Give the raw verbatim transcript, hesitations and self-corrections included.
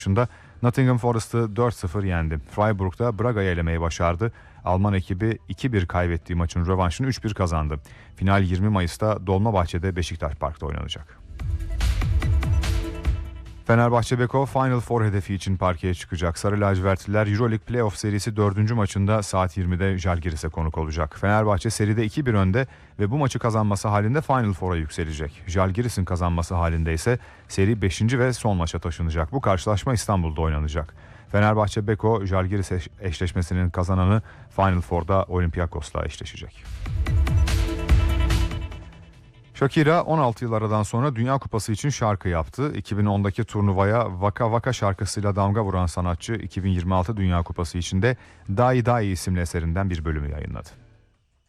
maçında Nottingham Forest'ı dört sıfır yendi. Freiburg'da Braga'yı elemeyi başardı. Alman ekibi iki bir kaybettiği maçın rövanşını üç bir kazandı. Final yirmi Mayıs'ta Dolmabahçe'de Beşiktaş Park'ta oynanacak. Fenerbahçe Beko Final Four hedefi için parkeye çıkacak. Sarı lacivertliler Euroleague Playoff serisi dördüncü maçında saat yirmide Žalgiris'e konuk olacak. Fenerbahçe seride iki bir önde ve bu maçı kazanması halinde Final Four'a yükselecek. Žalgiris'in kazanması halinde ise seri beşinci ve son maça taşınacak. Bu karşılaşma İstanbul'da oynanacak. Fenerbahçe Beko Žalgiris eşleşmesinin kazananı Final Four'da Olympiakos'la eşleşecek. Shakira on altı yıl aradan sonra Dünya Kupası için şarkı yaptı. iki bin ondaki turnuvaya Vaka Vaka şarkısıyla damga vuran sanatçı iki bin yirmi altı Dünya Kupası için de Dai Dai isimli eserinden bir bölümü yayınladı.